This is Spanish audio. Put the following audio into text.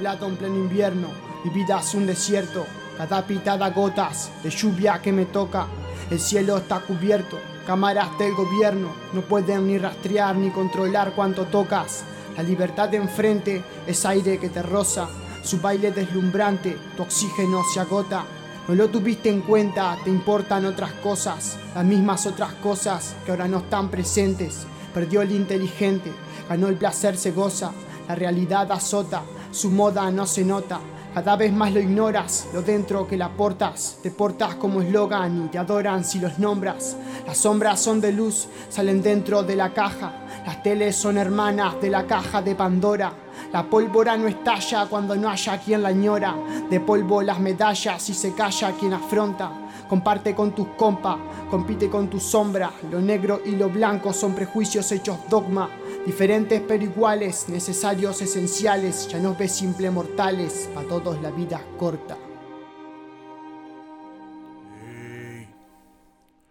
Plata en pleno invierno, mi vida es un desierto. Cada pitada gotas de lluvia que me toca. El cielo está cubierto, cámaras del gobierno no pueden ni rastrear ni controlar cuánto tocas. La libertad de enfrente es aire que te roza, su baile deslumbrante, tu oxígeno se agota. No lo tuviste en cuenta, te importan otras cosas, las mismas otras cosas que ahora no están presentes. Perdió el inteligente, ganó el placer se goza, la realidad azota, su moda no se nota. Cada vez más lo ignoras, lo dentro que la portas. Te portas como eslogan y te adoran si los nombras. Las sombras son de luz, salen dentro de la caja. Las teles son hermanas de la caja de Pandora. La pólvora no estalla cuando no haya quien la añora. De polvo las medallas y se calla quien afronta. Comparte con tus compas, compite con tu sombra. Lo negro y lo blanco son prejuicios hechos dogma. Diferentes pero iguales, necesarios, esenciales. Ya no ves simple mortales, pa' todos la vida es corta.